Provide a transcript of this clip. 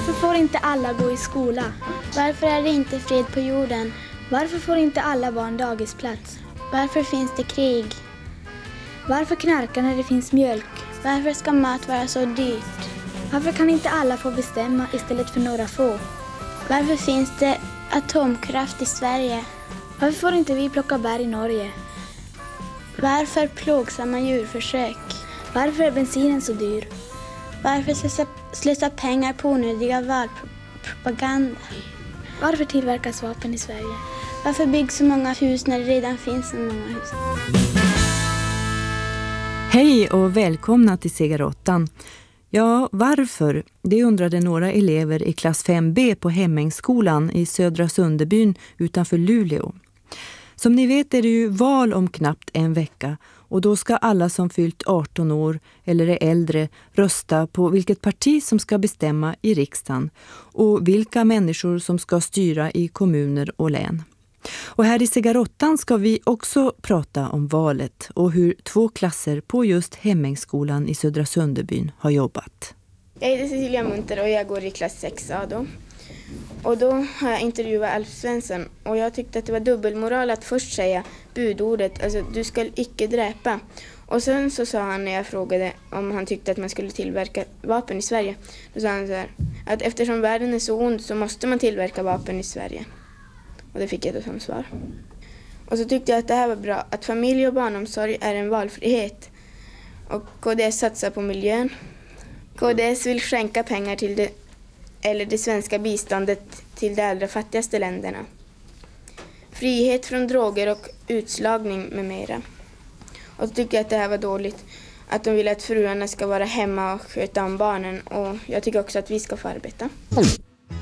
Varför får inte alla gå i skola? Varför är det inte fred på jorden? Varför får inte alla barn dagisplats? Varför finns det krig? Varför knarka när det finns mjölk? Varför ska mat vara så dyrt? Varför kan inte alla få bestämma istället för några få? Varför finns det atomkraft i Sverige? Varför får inte vi plocka bär i Norge? Varför plågsamma djurförsök? Varför är bensinen så dyr? Varför slösa pengar på onödiga valpropaganda? Varför tillverkas vapen i Sverige? Varför byggs så många hus när det redan finns så många hus? Hej och välkomna till Segarottan. Ja, varför? Det undrade några elever i klass 5B på Hemmängsskolan i Södra Sunderbyn utanför Luleå. Som ni vet är det ju val om knappt en vecka och då ska alla som fyllt 18 år eller är äldre rösta på vilket parti som ska bestämma i riksdagen och vilka människor som ska styra i kommuner och län. Och här i Segarottan ska vi också prata om valet och hur 2 klasser på just Hemmängsskolan i Södra Sunderbyn har jobbat. Jag heter Cecilia Munter och jag går i klass 6A då. Och då har jag intervjuat Alf Svensson och jag tyckte att det var dubbelmoral att först säga budordet, alltså du ska icke dräpa. Och sen så sa han när jag frågade om han tyckte att man skulle tillverka vapen i Sverige. Då sa han så här, att eftersom världen är så ond så måste man tillverka vapen i Sverige. Och det fick jag då som svar. Och så tyckte jag att det här var bra, att familj och barnomsorg är en valfrihet. Och KDS satsar på miljön. KDS vill skänka pengar till det svenska biståndet till de allra fattigaste länderna. Frihet från droger och utslagning med mera. Och så tycker jag att det här var dåligt. Att de vill att fruarna ska vara hemma och sköta om barnen. Och jag tycker också att vi ska få arbeta.